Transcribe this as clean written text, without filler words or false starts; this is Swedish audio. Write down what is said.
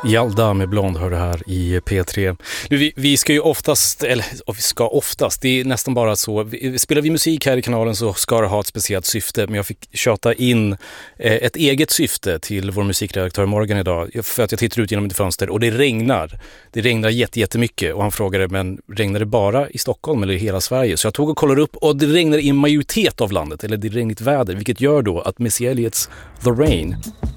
Hjalda med Blond hör det här i P3. Nu, vi ska ju oftast, det är nästan bara så. Spelar vi musik här i kanalen så ska det ha ett speciellt syfte. Men jag fick tjata in ett eget syfte till vår musikredaktör Morgan idag. För att jag tittar ut genom ett fönster och det regnar. Det regnar jättemycket och han frågade, men regnar det bara i Stockholm eller i hela Sverige? Så jag tog och kollade upp och det regnar i en majoritet av landet, eller det är regnigt väder. Vilket gör då att Missy Elliott's The Rain